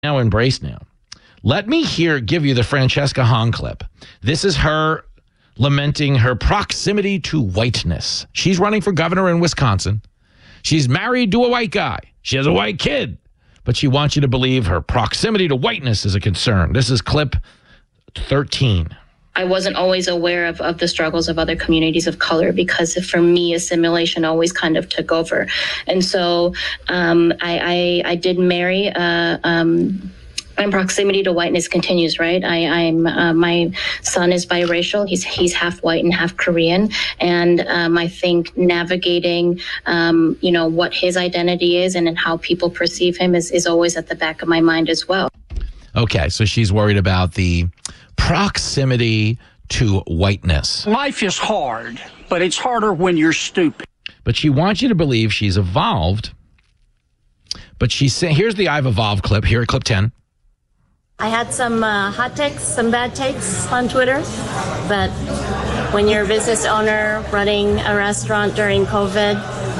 now embrace now. Let me give you the Francesca Hahn clip. This is her lamenting her proximity to whiteness. She's running for governor in Wisconsin. She's married to a white guy. She has a white kid. But she wants you to believe her proximity to whiteness is a concern. This is clip 13. I wasn't always aware of the struggles of other communities of color because for me, assimilation always kind of took over. And so I did marry. My proximity to whiteness continues, right? My son is biracial. He's half white and half Korean. And I think navigating, what his identity is and how people perceive him is always at the back of my mind as well. Okay, so she's worried about the proximity to whiteness. Life is hard, but it's harder when you're stupid. But she wants you to believe she's evolved. But she's saying, here's the I've evolved clip. Here at clip 10. I had some hot takes, some bad takes on Twitter, but when you're a business owner running a restaurant during COVID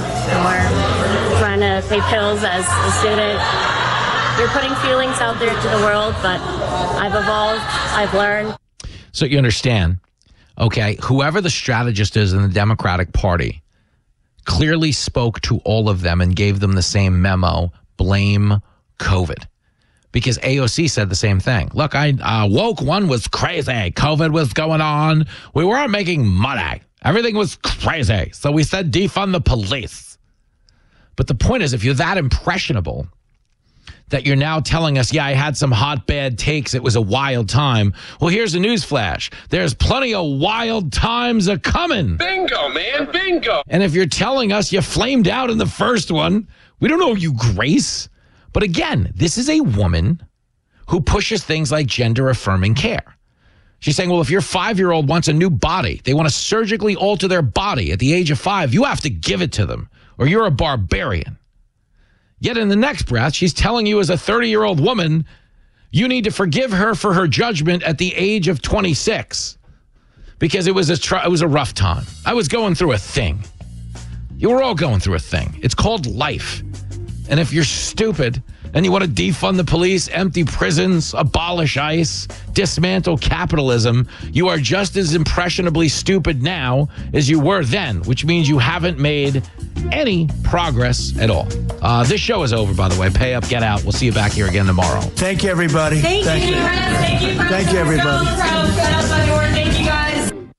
or trying to pay bills as a student, you're putting feelings out there to the world, but I've evolved, I've learned. So you understand, okay, whoever the strategist is in the Democratic Party clearly spoke to all of them and gave them the same memo, blame COVID. Because AOC said the same thing. Look, woke one was crazy. COVID was going on. We weren't making money. Everything was crazy. So we said defund the police. But the point is, if you're that impressionable that you're now telling us, yeah, I had some hot, bad takes. It was a wild time. Well, here's a news flash. There's plenty of wild times a-coming. Bingo, man, bingo. And if you're telling us you flamed out in the first one, we don't owe you grace. But again, this is a woman who pushes things like gender-affirming care. She's saying, well, if your 5-year-old wants a new body, they want to surgically alter their body at the age of 5, you have to give it to them, or you're a barbarian. Yet in the next breath, she's telling you as a 30-year-old woman, you need to forgive her for her judgment at the age of 26 because it was a rough time. I was going through a thing. You were all going through a thing. It's called life. And if you're stupid and you want to defund the police, empty prisons, abolish ICE, dismantle capitalism, you are just as impressionably stupid now as you were then, which means you haven't made any progress at all. This show is over, by the way. Pay up, get out. We'll see you back here again tomorrow. Thank you, everybody. Thank you. Thank you, everybody. Thank you, guys.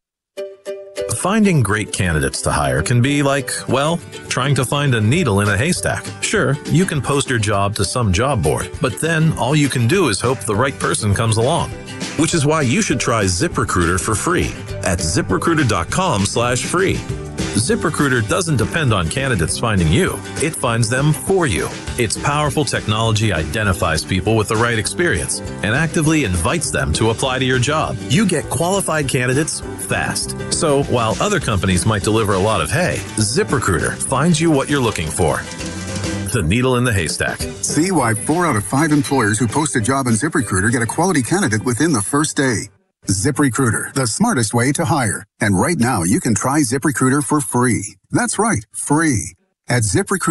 Finding great candidates to hire can be like, well, trying to find a needle in a haystack. Sure, you can post your job to some job board, but then all you can do is hope the right person comes along. Which is why you should try ZipRecruiter for free at ZipRecruiter.com/free. ZipRecruiter doesn't depend on candidates finding you. It finds them for you. Its powerful technology identifies people with the right experience and actively invites them to apply to your job. You get qualified candidates fast. So while other companies might deliver a lot of hay, ZipRecruiter finds you what you're looking for. The needle in the haystack. See why 4 out of 5 employers who post a job on ZipRecruiter get a quality candidate within the first day. ZipRecruiter, the smartest way to hire. And right now, you can try ZipRecruiter for free. That's right, free. At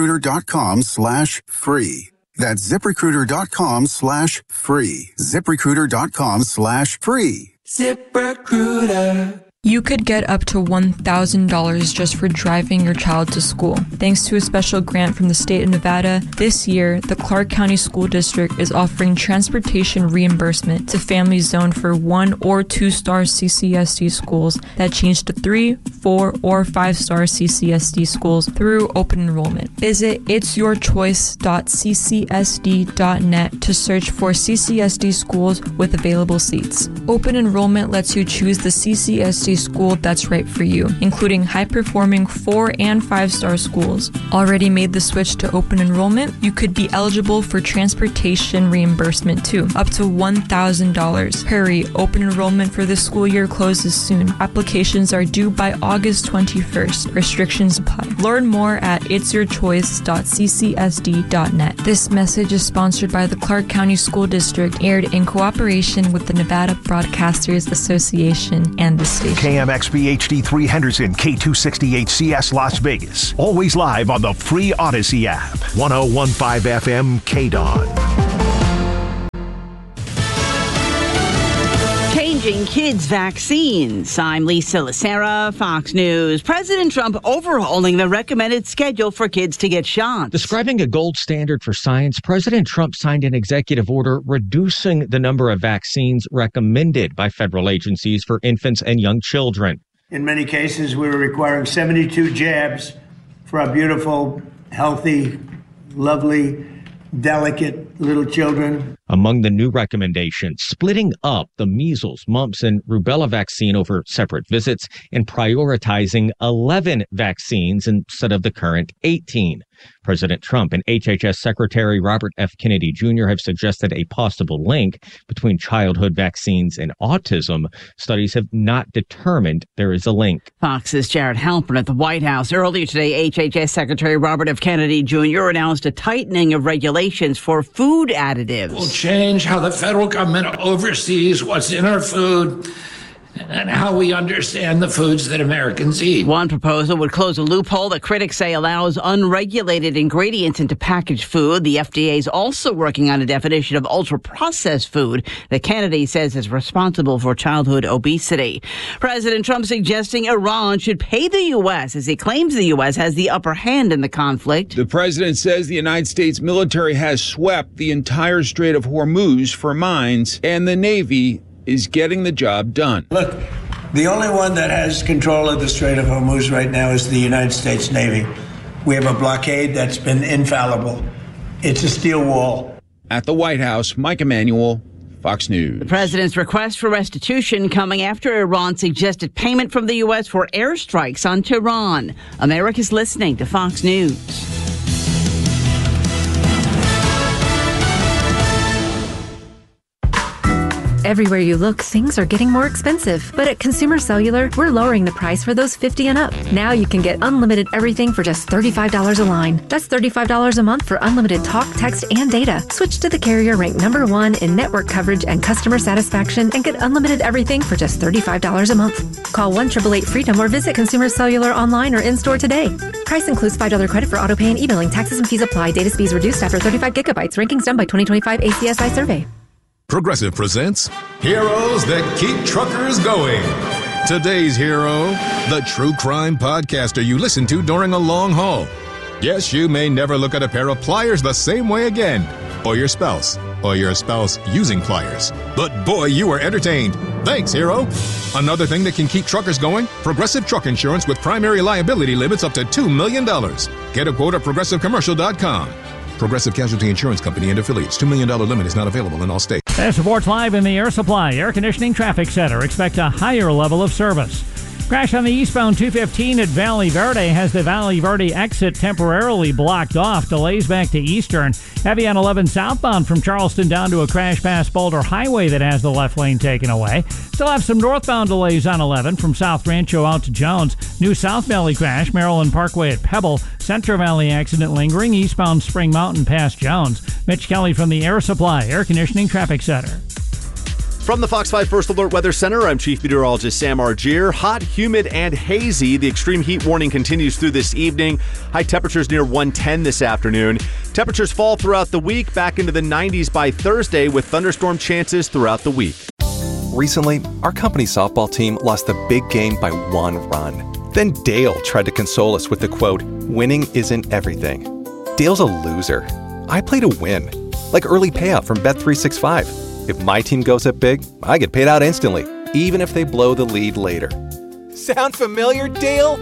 ZipRecruiter.com/free. That's ZipRecruiter.com/free. ZipRecruiter.com/free. ZipRecruiter. You could get up to $1,000 just for driving your child to school. Thanks to a special grant from the state of Nevada, this year, the Clark County School District is offering transportation reimbursement to families zoned for 1- or 2-star CCSD schools that change to 3-, 4-, or 5-star CCSD schools through open enrollment. Visit itsyourchoice.ccsd.net to search for CCSD schools with available seats. Open enrollment lets you choose the CCSD school that's right for you, including high-performing 4- and 5-star schools. Already made the switch to open enrollment? You could be eligible for transportation reimbursement too, up to $1,000. Hurry, open enrollment for this school year closes soon. Applications are due by August 21st. Restrictions apply. Learn more at itsyourchoice.ccsd.net. This message is sponsored by the Clark County School District, aired in cooperation with the Nevada Broadcasters Association and the station. KMXB HD3 Henderson, K268CS Las Vegas. Always live on the free Odyssey app. 1015 FM KDON. changing kids' vaccines. I'm Lisa Lacera, Fox News. President Trump overhauling the recommended schedule for kids to get shots. Describing a gold standard for science, President Trump signed an executive order reducing the number of vaccines recommended by federal agencies for infants and young children. In many cases, we were requiring 72 jabs for our beautiful, healthy, lovely, delicate little children. Among the new recommendations, splitting up the measles, mumps, and rubella vaccine over separate visits and prioritizing 11 vaccines instead of the current 18. President Trump and HHS Secretary Robert F. Kennedy Jr. have suggested a possible link between childhood vaccines and autism. Studies have not determined there is a link. Fox's Jared Halpern at the White House. Earlier today, HHS Secretary Robert F. Kennedy Jr. announced a tightening of regulations for food additives. We'll change how the federal government oversees what's in our food and how we understand the foods that Americans eat. One proposal would close a loophole that critics say allows unregulated ingredients into packaged food. The FDA is also working on a definition of ultra-processed food that Kennedy says is responsible for childhood obesity. President Trump suggesting Iran should pay the U.S. as he claims the U.S. has the upper hand in the conflict. The president says the United States military has swept the entire Strait of Hormuz for mines, and the Navy is getting the job done. Look, the only one that has control of the Strait of Hormuz right now is the United States Navy. We have a blockade that's been infallible. It's a steel wall. At the White House, Mike Emanuel, Fox News. The president's request for restitution coming after Iran suggested payment from the U.S. for airstrikes on Tehran. America's listening to Fox News. Everywhere you look, things are getting more expensive. But at Consumer Cellular, we're lowering the price for those 50 and up. Now you can get unlimited everything for just $35 a line. That's $35 a month for unlimited talk, text, and data. Switch to the carrier ranked #1 in network coverage and customer satisfaction and get unlimited everything for just $35 a month. Call 1-888-FREEDOM or visit Consumer Cellular online or in-store today. Price includes $5 credit for auto pay and e-billing. Taxes and fees apply. Data speeds reduced after 35 gigabytes. Rankings done by 2025 ACSI survey. Progressive presents Heroes That Keep Truckers Going. Today's hero, the true crime podcaster you listen to during a long haul. Yes, you may never look at a pair of pliers the same way again, or your spouse using pliers. But boy, you were entertained. Thanks, hero. Another thing that can keep truckers going, Progressive Truck Insurance with primary liability limits up to $2 million. Get a quote at progressivecommercial.com. Progressive Casualty Insurance Company and affiliates. $2 million limit is not available in all states. This reports live in the Air Supply Air Conditioning Traffic Center. Expect a higher level of service. Crash on the eastbound 215 at Valley Verde has the Valley Verde exit temporarily blocked off. Delays back to Eastern. Heavy on 11 southbound from Charleston down to a crash past Boulder Highway that has the left lane taken away. Still have some northbound delays on 11 from South Rancho out to Jones. New South Valley crash, Maryland Parkway at Pebble. Central Valley accident lingering eastbound Spring Mountain past Jones. Mitch Kelly from the Air Supply Air Conditioning Traffic Center. From the Fox 5 First Alert Weather Center, I'm Chief Meteorologist Sam Argier. Hot, humid, and hazy. The extreme heat warning continues through this evening. High temperatures near 110 this afternoon. Temperatures fall throughout the week, back into the 90s by Thursday with thunderstorm chances throughout the week. Recently, our company softball team lost the big game by 1 run. Then Dale tried to console us with the quote, "Winning isn't everything." Dale's a loser. I play to win, like early payout from Bet365. If my team goes up big, I get paid out instantly, even if they blow the lead later. Sound familiar, Dale?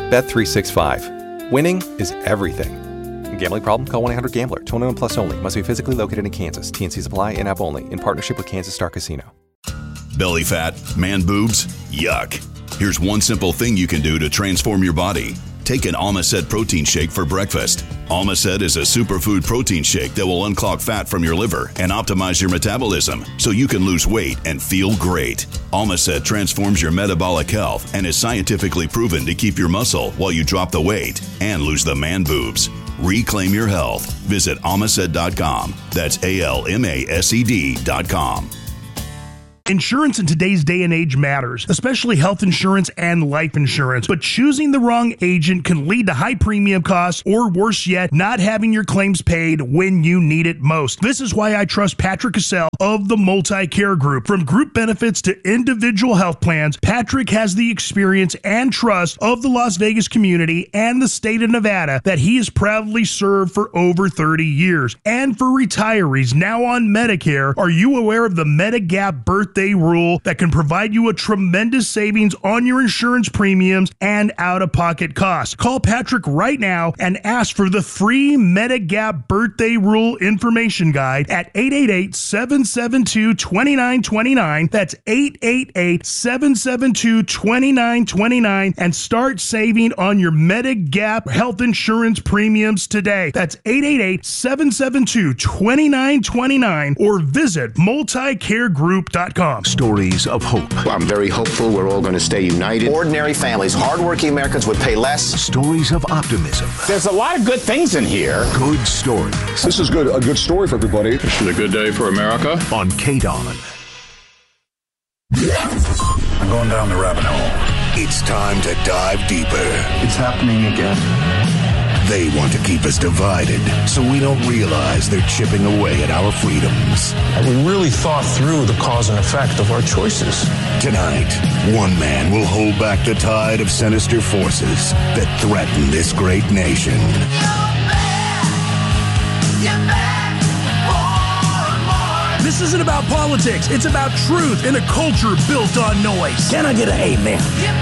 Bet365. Winning is everything. Gambling problem? Call 1-800-GAMBLER. 21 plus only. Must be physically located in Kansas. TNCs apply. In-app only. In partnership with Kansas Star Casino. Belly fat? Man boobs? Yuck. Here's one simple thing you can do to transform your body. Take an Almacet protein shake for breakfast. Almacet is a superfood protein shake that will unclog fat from your liver and optimize your metabolism so you can lose weight and feel great. Almacet transforms your metabolic health and is scientifically proven to keep your muscle while you drop the weight and lose the man boobs. Reclaim your health. Visit Almacet.com. That's ALMASED.com. Insurance in today's day and age matters, especially health insurance and life insurance. But choosing the wrong agent can lead to high premium costs, or worse yet, not having your claims paid when you need it most. This is why I trust Patrick Cassell of the Multi-Care Group. From group benefits to individual health plans, Patrick has the experience and trust of the Las Vegas community and the state of Nevada that he has proudly served for over 30 years. And for retirees now on Medicare, are you aware of the Medigap birthday rule that can provide you a tremendous savings on your insurance premiums and out-of-pocket costs? Call Patrick right now and ask for the free Medigap birthday rule information guide at 888-772-2929. That's 888-772-2929, and start saving on your Medigap health insurance premiums today. That's 888-772-2929, or visit multicaregroup.com. Stories of hope. I'm very hopeful we're all going to stay united. Ordinary families, hardworking Americans would pay less. Stories of optimism. There's a lot of good things in here. Good stories. This is good. A good story for everybody. This is a good day for America. On KDON. I'm going down the rabbit hole. It's time to dive deeper. It's happening again. They want to keep us divided so we don't realize they're chipping away at our freedoms. We really thought through the cause and effect of our choices. Tonight, one man will hold back the tide of sinister forces that threaten this great nation. This isn't about politics. It's about truth in a culture built on noise. Can I get an amen?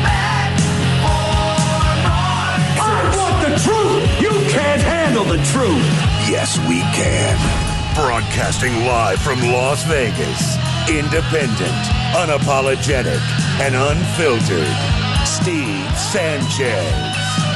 I want the truth. You can't handle the truth. Yes, we can. Broadcasting live from Las Vegas. Independent, unapologetic, and unfiltered. Steve Sanchez.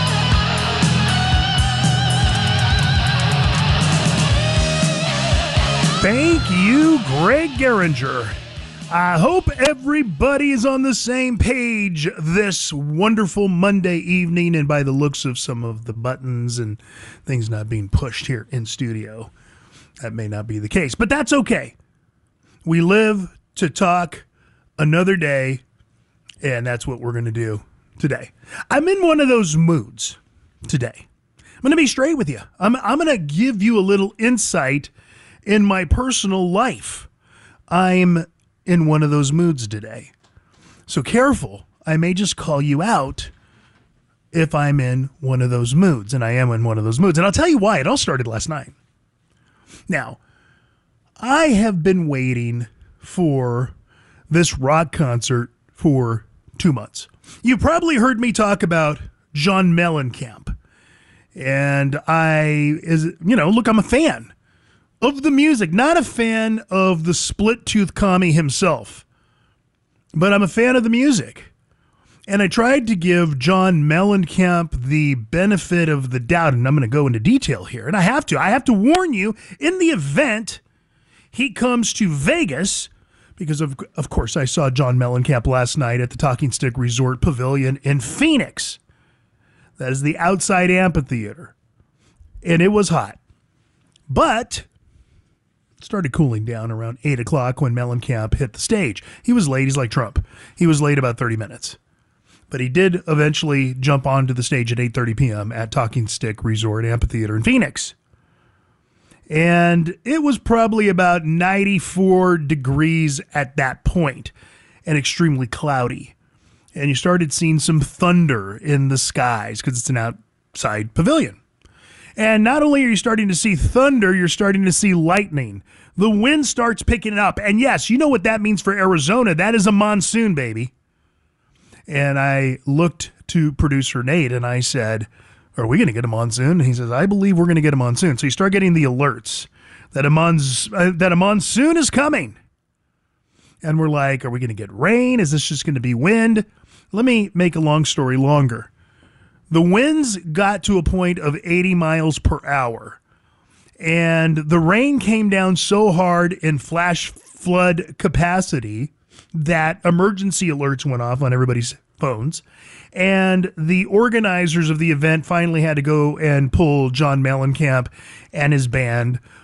Thank you, Greg Geringer. I hope everybody is on the same page this wonderful Monday evening, and by the looks of some of the buttons and things not being pushed here in studio, that may not be the case, but that's okay. We live to talk another day, and that's what we're going to do today. I'm in one of those moods today. I'm going to be straight with you. I'm going to give you a little insight in my personal life. I'm in one of those moods today. So careful, I may just call you out if I'm in one of those moods, and I am in one of those moods. And I'll tell you why. It all started last night. Now, I have been waiting for this rock concert for 2 months. You probably heard me talk about John Mellencamp. And look, I'm a fan of the music, not a fan of the split-tooth commie himself, but I'm a fan of the music. And I tried to give John Mellencamp the benefit of the doubt, and I'm going to go into detail here. And I have to warn you, in the event he comes to Vegas, because of course I saw John Mellencamp last night at the Talking Stick Resort Pavilion in Phoenix. That is the outside amphitheater. And it was hot. But started cooling down around 8 o'clock when Mellencamp hit the stage. He was late. He's like Trump. He was late about 30 minutes. But he did eventually jump onto the stage at 8:30 p.m. at Talking Stick Resort Amphitheater in Phoenix. And it was probably about 94 degrees at that point and extremely cloudy. And you started seeing some thunder in the skies because it's an outside pavilion. And not only are you starting to see thunder, you're starting to see lightning. The wind starts picking up. And yes, you know what that means for Arizona. That is a monsoon, baby. And I looked to producer Nate and I said, are we going to get a monsoon? And he says, I believe we're going to get a monsoon. So you start getting the alerts that a monsoon is coming. And we're like, are we going to get rain? Is this just going to be wind? Let me make a long story longer. The winds got to a point of 80 miles per hour, and the rain came down so hard in flash flood capacity that emergency alerts went off on everybody's phones, and the organizers of the event finally had to go and pull John Mellencamp and his band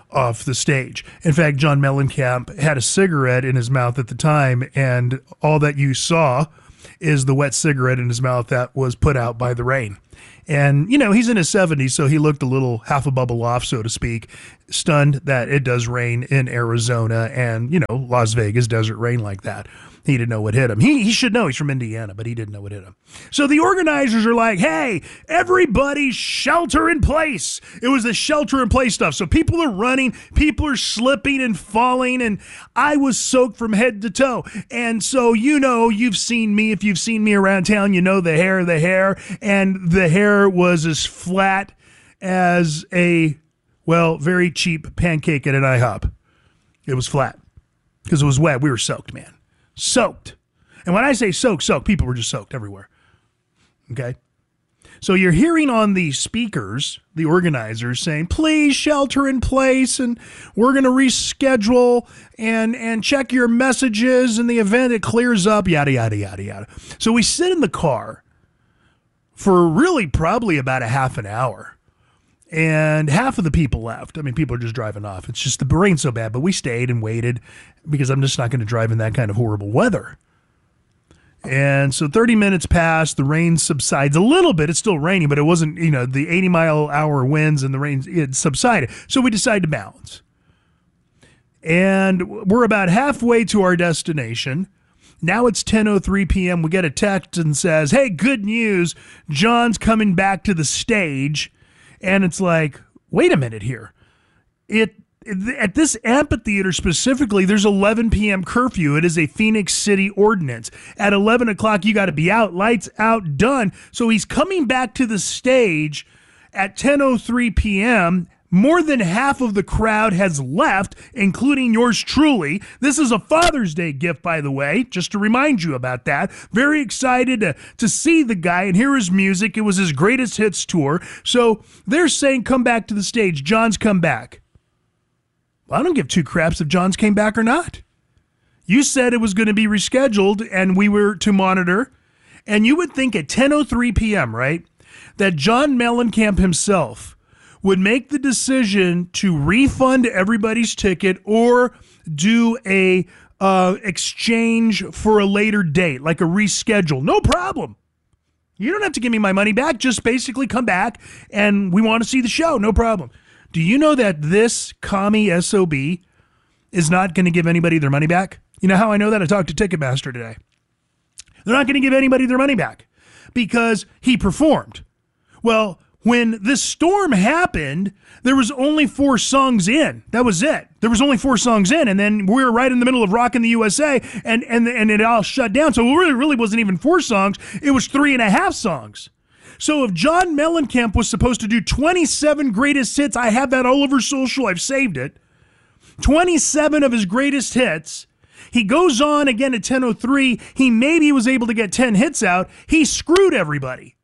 off the stage. In fact, John Mellencamp had a cigarette in his mouth at the time, and all that you saw is the wet cigarette in his mouth that was put out by the rain. And, he's in his 70s, so he looked a little half a bubble off, so to speak, stunned that it does rain in Arizona and, Las Vegas desert rain like that. He didn't know what hit him. He should know. He's from Indiana, but he didn't know what hit him. So the organizers are like, hey, everybody shelter in place. It was the shelter in place stuff. So people are running, people are slipping and falling, and I was soaked from head to toe. And so, you've seen me. If you've seen me around town, the hair, and the hair was as flat as a, very cheap pancake at an IHOP. It was flat because it was wet. We were soaked, man. Soaked. And when I say soaked, people were just soaked everywhere. Okay? So you're hearing on the speakers, the organizers saying, please shelter in place, and we're going to reschedule and check your messages in the event it clears up, yada, yada, yada, yada. So we sit in the car for really probably about a half an hour. And half of the people left. I mean, people are just driving off. It's just the rain's so bad, but we stayed and waited because I'm just not going to drive in that kind of horrible weather. And so 30 minutes passed. The rain subsides a little bit. It's still raining, but it wasn't, the 80-mile-an-hour winds and the rain, it subsided. So we decided to bounce. And we're about halfway to our destination. Now it's 10:03 p.m. We get a text and says, hey, good news. John's coming back to the stage. And it's like, wait a minute here. At this amphitheater specifically, there's 11 p.m. curfew. It is a Phoenix City ordinance. At 11 o'clock, you got to be out, lights out, done. So he's coming back to the stage at 10:03 p.m. More than half of the crowd has left, including yours truly. This is a Father's Day gift, by the way, just to remind you about that. Very excited to see the guy and hear his music. It was his greatest hits tour. So they're saying, come back to the stage. John's come back. Well, I don't give two craps if John's came back or not. You said it was going to be rescheduled and we were to monitor. And you would think at 10:03 p.m., right, that John Mellencamp himself would make the decision to refund everybody's ticket or do a exchange for a later date, like a reschedule. No problem. You don't have to give me my money back. Just basically come back and we want to see the show. No problem. Do you know that this commie SOB is not going to give anybody their money back? You know how I know that? I talked to Ticketmaster today. They're not going to give anybody their money back because he performed. Well, when this storm happened, there was only 4 songs in. That was it. There was only 4 songs in, and then we were right in the middle of Rockin' the USA, and it all shut down. So it really wasn't even 4 songs. It was 3.5 songs. So if John Mellencamp was supposed to do 27 greatest hits, I have that all over social. I've saved it. 27 of his greatest hits. He goes on again at 10:03. He maybe was able to get 10 hits out. He screwed everybody.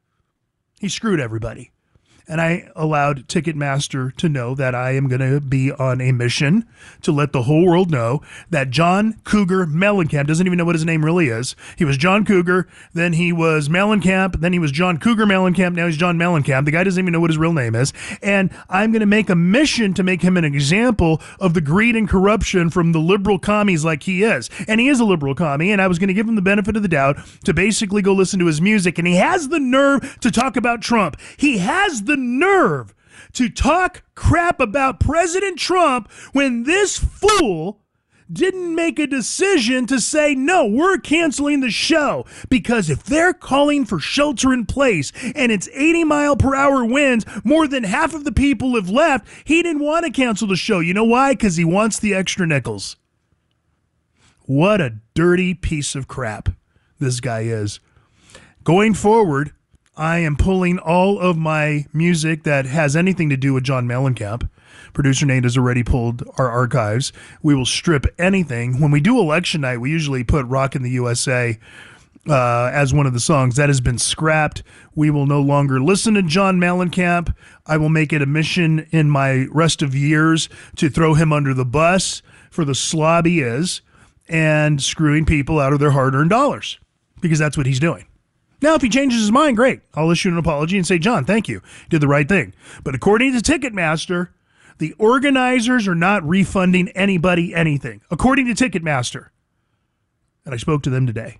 And I allowed Ticketmaster to know that I am going to be on a mission to let the whole world know that John Cougar Mellencamp doesn't even know what his name really is. He was John Cougar, then he was Mellencamp, then he was John Cougar Mellencamp, now he's John Mellencamp. The guy doesn't even know what his real name is. And I'm going to make a mission to make him an example of the greed and corruption from the liberal commies like he is. And he is a liberal commie, and I was going to give him the benefit of the doubt to basically go listen to his music. And he has the nerve to talk about Trump. He has the nerve to talk crap about President Trump when this fool didn't make a decision to say, no, we're canceling the show. Because if they're calling for shelter in place and it's 80-mile-per-hour winds, more than half of the people have left, he didn't want to cancel the show. You know why? Because he wants the extra nickels. What a dirty piece of crap this guy is. Going forward, I am pulling all of my music that has anything to do with John Mellencamp. Producer Nate has already pulled our archives. We will strip anything. When we do election night, we usually put Rockin' the USA as one of the songs. That has been scrapped. We will no longer listen to John Mellencamp. I will make it a mission in my rest of years to throw him under the bus for the slob he is and screwing people out of their hard-earned dollars, because that's what he's doing. Now, if he changes his mind, great. I'll issue an apology and say, John, thank you. You did the right thing. But according to Ticketmaster, The organizers are not refunding anybody anything, according to Ticketmaster. And I spoke to them today.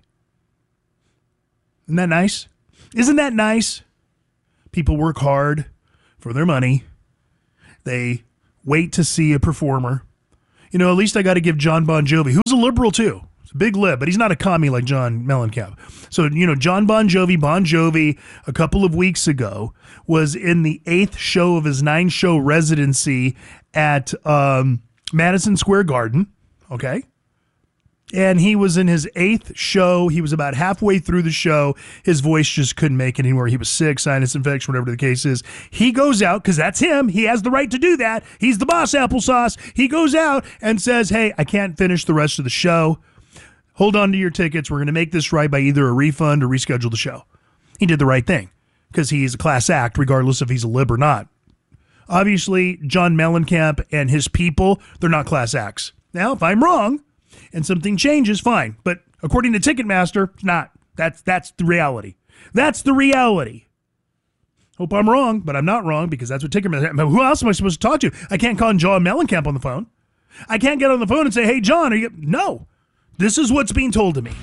Isn't that nice? Isn't that nice? People work hard for their money. They wait to see a performer. You know, at least I got to give John Bon Jovi, who's a liberal too. He's a big lib, but he's not a commie like John Mellencamp. So, you know, John Bon Jovi, a couple of weeks ago, was in the 8th show of his 9-show residency at Madison Square Garden, okay? And he was in his 8th show. He was about halfway through the show. His voice just couldn't make it anymore. He was sick, sinus infection, whatever the case is. He goes out, because that's him. He has the right to do that. He's the boss, Applesauce. He goes out and says, hey, I can't finish the rest of the show. Hold on to your tickets. We're going to make this right by either a refund or reschedule the show. He did the right thing, because he's a class act, regardless if he's a lib or not. Obviously, John Mellencamp and his people, they're not class acts. Now, if I'm wrong, and something changes, fine. But according to Ticketmaster, it's not. That's the reality. That's the reality. Hope I'm wrong, but I'm not wrong, because that's what Ticketmaster... But who else am I supposed to talk to? I can't call John Mellencamp on the phone. I can't get on the phone and say, hey, John, are you... No. This is what's being told to me.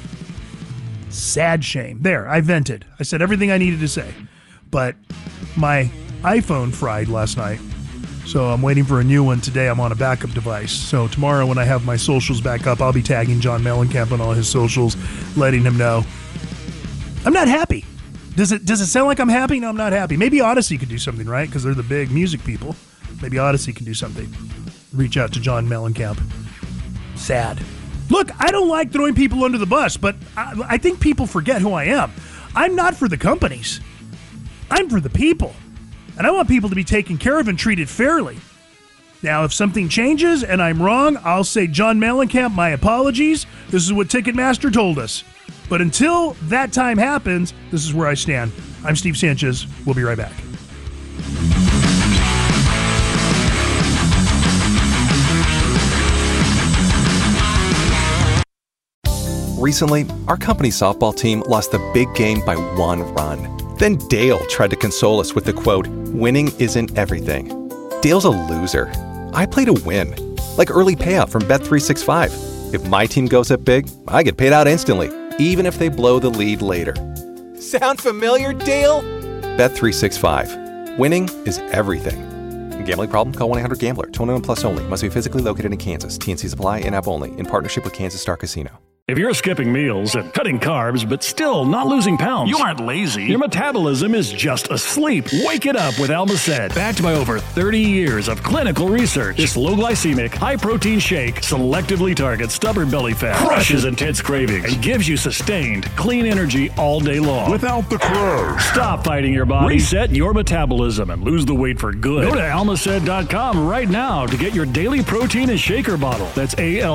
Sad shame. There, I vented. I said everything I needed to say. But my iPhone fried last night. So I'm waiting for a new one today. I'm on a backup device. So tomorrow when I have my socials back up, I'll be tagging John Mellencamp on all his socials, letting him know. I'm not happy. Does it sound like I'm happy? No, I'm not happy. Maybe Odyssey could do something, right? Because they're the big music people. Maybe Odyssey can do something. Reach out to John Mellencamp. Sad. Look, I don't like throwing people under the bus, but I think people forget who I am. I'm not for the companies. I'm for the people. And I want people to be taken care of and treated fairly. Now, if something changes and I'm wrong, I'll say, John Mellencamp, my apologies. This is what Ticketmaster told us. But until that time happens, this is where I stand. I'm Steve Sanchez. We'll be right back. Recently, our company softball team lost the big game by 1 run. Then Dale tried to console us with the quote, winning isn't everything. Dale's a loser. I play to win. Like early payout from Bet365. If my team goes up big, I get paid out instantly, even if they blow the lead later. Sound familiar, Dale? Bet365. Winning is everything. Gambling problem? Call 1-800-GAMBLER. 21 plus only. Must be physically located in Kansas. TNCs apply. In-app only. In partnership with Kansas Star Casino. If you're skipping meals and cutting carbs, but still not losing pounds, you aren't lazy. Your metabolism is just asleep. Wake it up with Almacet. Backed by over 30 years of clinical research, this low-glycemic, high-protein shake selectively targets stubborn belly fat, crushes intense cravings, and gives you sustained, clean energy all day long. Without the carbs. Stop fighting your body. Reset your metabolism and lose the weight for good. Go to Almacet.com right now to get your daily protein and shaker bottle. That's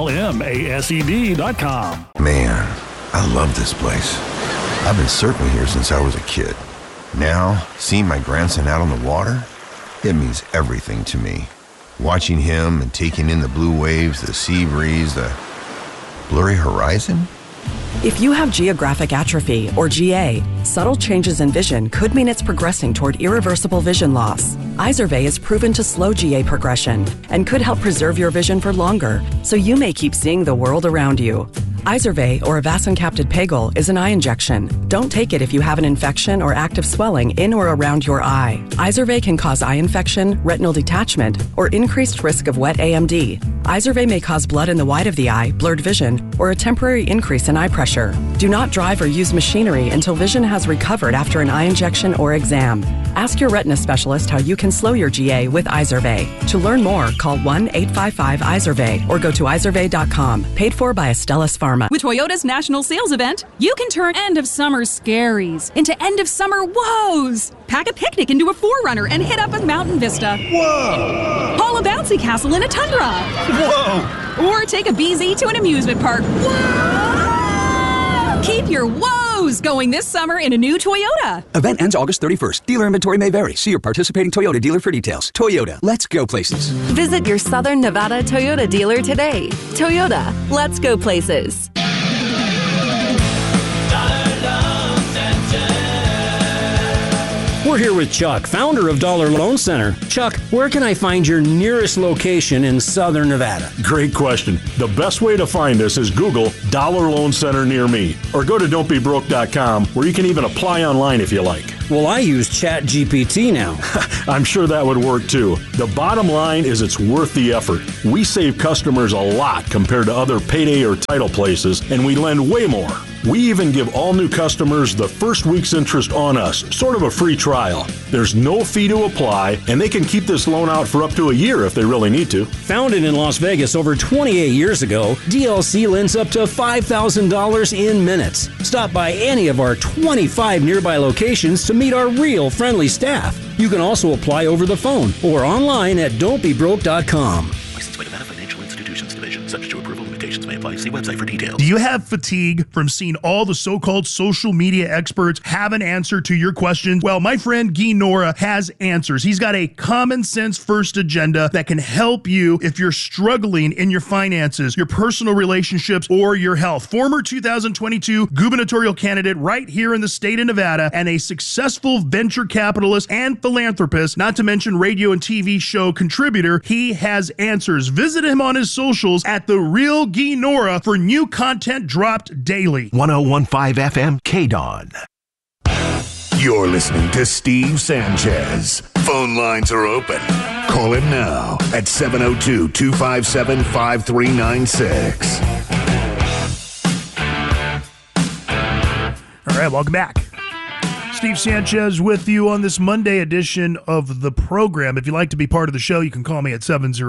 ALMASED.com. Man, I love this place. I've been surfing here since I was a kid. Now, seeing my grandson out on the water, it means everything to me. Watching him and taking in the blue waves, the sea breeze, the blurry horizon. If you have geographic atrophy, or GA, subtle changes in vision could mean it's progressing toward irreversible vision loss. Izervay is proven to slow GA progression and could help preserve your vision for longer, so you may keep seeing the world around you. Izervay, or avacincaptad pegol, is an eye injection. Don't take it if you have an infection or active swelling in or around your eye. Izervay can cause eye infection, retinal detachment, or increased risk of wet AMD. Izervay may cause blood in the white of the eye, blurred vision, or a temporary increase in eye pressure. Do not drive or use machinery until vision has recovered after an eye injection or exam. Ask your retina specialist how you can slow your GA with Izervay. To learn more, call 1-855-IZERVAY or go to izervay.com. Paid for by Astellas Pharma. With Toyota's national sales event, you can turn end-of-summer scaries into end-of-summer woes. Pack a picnic into a 4Runner and hit up a mountain vista. Whoa! Haul a bouncy castle in a tundra. Whoa! Or take a BZ to an amusement park. Whoa! Keep your woes going this summer in a new Toyota. Event ends August 31st. Dealer inventory may vary. See your participating Toyota dealer for details. Toyota, let's go places. Visit your Southern Nevada Toyota dealer today. Toyota, let's go places. We're We're here with Chuck, founder of Dollar Loan Center. Chuck, where can I find your nearest location in Southern Nevada? Great question. The best way to find us is Google Dollar Loan Center near me, or go to don'tbebroke.com, where you can even apply online if you like. Well, I use ChatGPT now. I'm sure that would work too. The bottom line is it's worth the effort. We save customers a lot compared to other payday or title places, and we lend way more. We even give all new customers the first week's interest on us, sort of a free trial. There's no fee to apply, and they can keep this loan out for up to a year if they really need to. Founded in Las Vegas over 28 years ago, DLC lends up to $5,000 in minutes. Stop by any of our 25 nearby locations to meet our real friendly staff. You can also apply over the phone or online at don'tbebroke.com. Licensed by Nevada Financial Institutions Division. Subject to approval, limitations may apply. See website for details. Do you have fatigue from seeing all the so-called social media experts have an answer to your questions? Well, my friend Guy Nora has answers. He's got a common sense first agenda that can help you if you're struggling in your finances, your personal relationships, or your health. Former 2022 gubernatorial candidate right here in the state of Nevada and a successful venture capitalist and philanthropist, not to mention radio and TV show contributor, he has answers. Visit him on his socials at The Real Guy Nora for new content dropped daily. 101.5 FM KDON. You're listening to Steve Sanchez. Phone lines are open. Call him now at 702-257-5396. All right, welcome back. Steve Sanchez with you on this Monday edition of the program. If you'd like to be part of the show, you can call me at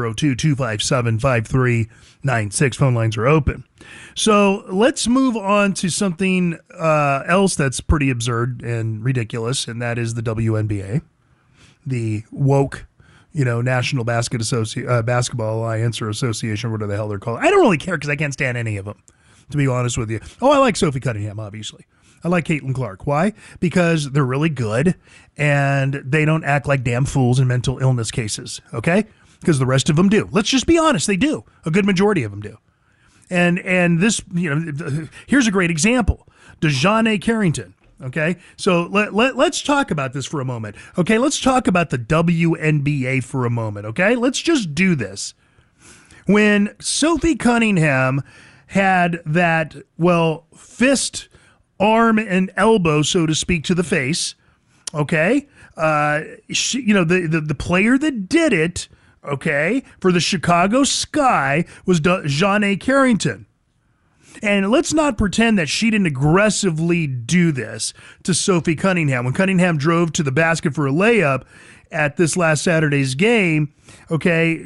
702-257-5396. Phone lines are open. So let's move on to something else that's pretty absurd and ridiculous, and that is the WNBA, the woke, National Basketball Alliance or Association, whatever the hell they're called. I don't really care because I can't stand any of them, to be honest with you. Oh, I like Sophie Cunningham, obviously. I like Caitlin Clark. Why? Because they're really good and they don't act like damn fools in mental illness cases, okay? Because the rest of them do. Let's just be honest, they do. A good majority of them do. And this, here's a great example. DeJounte Carrington, okay? So let's talk about this for a moment, okay? Let's talk about the WNBA for a moment, okay? Let's just do this. When Sophie Cunningham had that, fist, arm and elbow, so to speak, to the face. Okay, the player that did it, okay, for the Chicago Sky was DeJounte Carrington. And let's not pretend that she didn't aggressively do this to Sophie Cunningham. When Cunningham drove to the basket for a layup at this last Saturday's game, okay,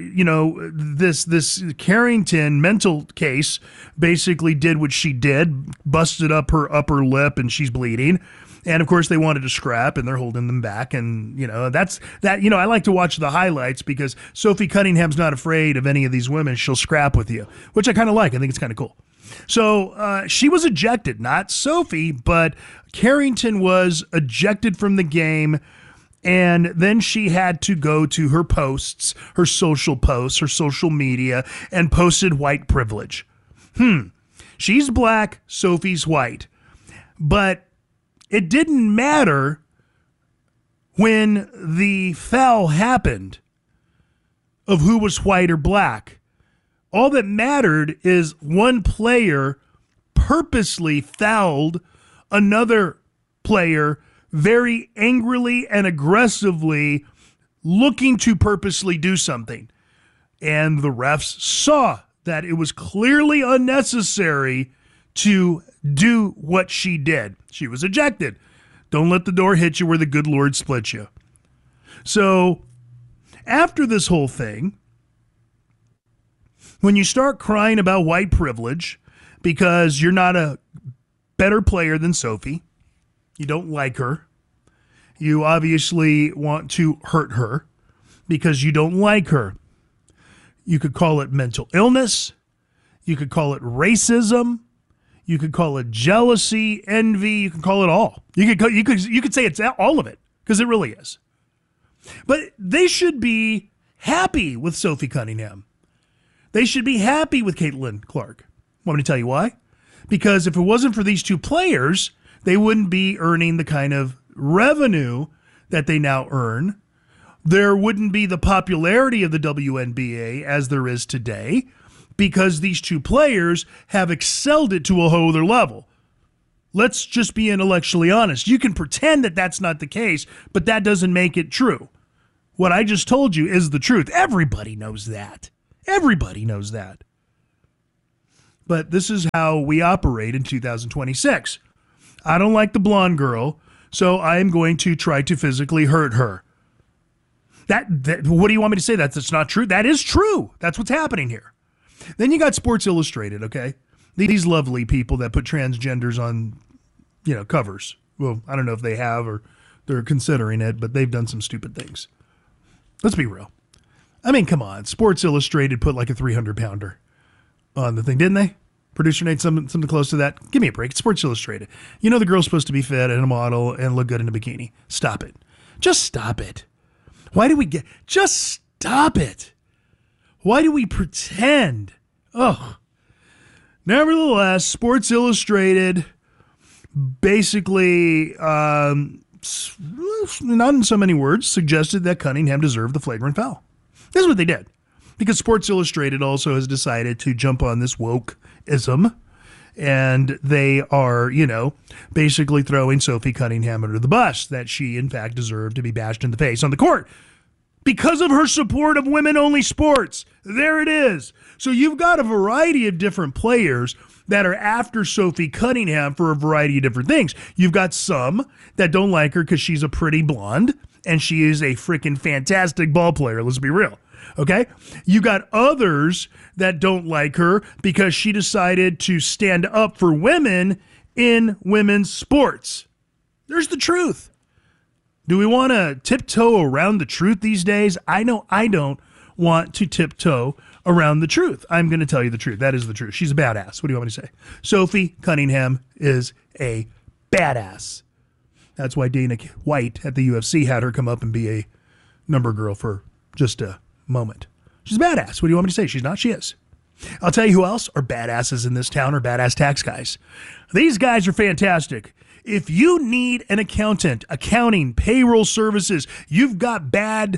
this Carrington mental case basically did what she did, busted up her upper lip, and she's bleeding. And of course, they wanted to scrap, and they're holding them back. And that's that. I like to watch the highlights because Sophie Cunningham's not afraid of any of these women. She'll scrap with you, which I kind of like. I think it's kind of cool. So she was ejected, not Sophie, but Carrington was ejected from the game. And then she had to go to her posts, her social posts, her social media, and posted white privilege. She's black, Sophie's white. But it didn't matter when the foul happened of who was white or black. All that mattered is one player purposely fouled another player very angrily and aggressively, looking to purposely do something. And the refs saw that it was clearly unnecessary to do what she did. She was ejected. Don't let the door hit you where the good Lord split you. So after this whole thing, when you start crying about white privilege because you're not a better player than Sophie, you don't like her, you obviously want to hurt her because you don't like her. You could call it mental illness. You could call it racism. You could call it jealousy, envy. You can call it all. You could say it's all of it because it really is. But they should be happy with Sophie Cunningham. They should be happy with Caitlin Clark. Want me to tell you why? Because if it wasn't for these two players, they wouldn't be earning the kind of revenue that they now earn. There wouldn't be the popularity of the WNBA as there is today because these two players have excelled it to a whole other level. Let's just be intellectually honest. You can pretend that that's not the case, but that doesn't make it true. What I just told you is the truth. Everybody knows that. Everybody knows that. But this is how we operate in 2026. I don't like the blonde girl, so I am going to try to physically hurt her. That what do you want me to say? That's not true? That is true. That's what's happening here. Then you got Sports Illustrated, okay? These lovely people that put transgenders on, covers. Well, I don't know if they have or they're considering it, but they've done some stupid things. Let's be real. I mean, come on. Sports Illustrated put like a 300-pounder on the thing, didn't they? Producer Nate, something close to that. Give me a break. It's Sports Illustrated. You know the girl's supposed to be fit and a model and look good in a bikini. Stop it. Just stop it. Why do we just stop it. Why do we pretend? Oh. Nevertheless, Sports Illustrated basically, not in so many words, suggested that Cunningham deserved the flagrant foul. This is what they did. Because Sports Illustrated also has decided to jump on this wokeism, and they are, basically throwing Sophie Cunningham under the bus, that she, in fact, deserved to be bashed in the face on the court because of her support of women-only sports. There it is. So you've got a variety of different players that are after Sophie Cunningham for a variety of different things. You've got some that don't like her because she's a pretty blonde, and she is a freaking fantastic ball player, let's be real. Okay? You got others that don't like her because she decided to stand up for women in women's sports. There's the truth. Do we want to tiptoe around the truth these days? I know I don't want to tiptoe around the truth. I'm going to tell you the truth. That is the truth. She's a badass. What do you want me to say? Sophie Cunningham is a badass. That's why Dana White at the UFC had her come up and be a number girl for just a moment. She's a badass. What do you want me to say? She's not. She is. I'll tell you who else are badasses in this town are badass tax guys. These guys are fantastic. If you need an accountant, accounting, payroll services, you've got bad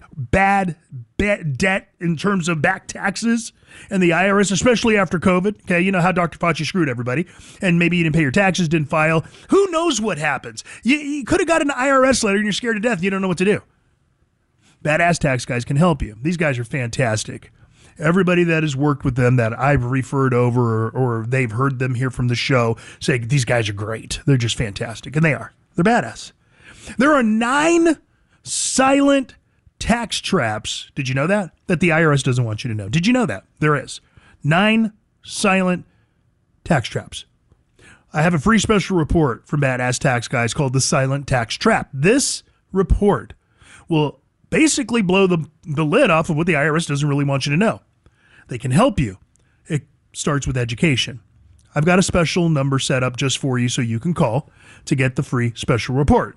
debt in terms of back taxes and the IRS, especially after COVID. Okay, you know how Dr. Fauci screwed everybody, and maybe you didn't pay your taxes, didn't file. Who knows what happens? You could have got an IRS letter and you're scared to death and you don't know what to do. Badass tax guys can help you. These guys are fantastic. Everybody that has worked with them that I've referred over or they've heard them here from the show say these guys are great. They're just fantastic. And they are. They're badass. There are 9 silent tax traps. Did you know that? That the IRS doesn't want you to know. Did you know that? There is. 9 silent tax traps. I have a free special report from Badass Tax Guys called The Silent Tax Trap. This report will basically blow the lid off of what the IRS doesn't really want you to know. They can help you. It starts with education. I've got a special number set up just for you so you can call to get the free special report.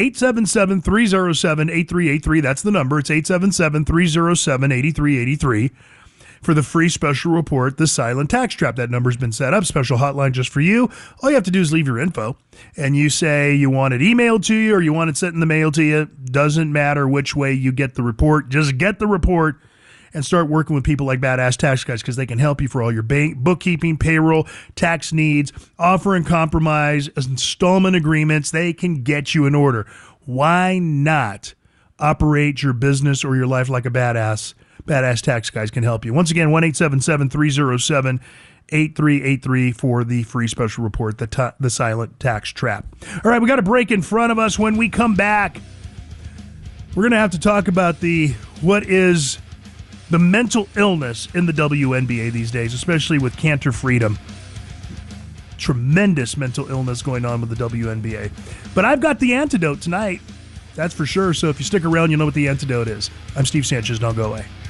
877-307-8383. That's the number. It's 877-307-8383 for the free special report, The Silent Tax Trap. That number's been set up. Special hotline just for you. All you have to do is leave your info, and you say you want it emailed to you or you want it sent in the mail to you. Doesn't matter which way you get the report. Just get the report and start working with people like Badass Tax Guys because they can help you for all your bookkeeping, payroll, tax needs, offer and compromise, installment agreements. They can get you in order. Why not operate your business or your life like a badass? Badass Tax Guys can help you. Once again, 1-877-307-8383 for the free special report, the Silent Tax Trap. All right, we got a break in front of us. When we come back, we're going to have to talk about what is the mental illness in the WNBA these days, especially with Cantor Freedom. Tremendous mental illness going on with the WNBA. But I've got the antidote tonight. That's for sure. So if you stick around, you'll know what the antidote is. I'm Steve Sanchez. Don't go away.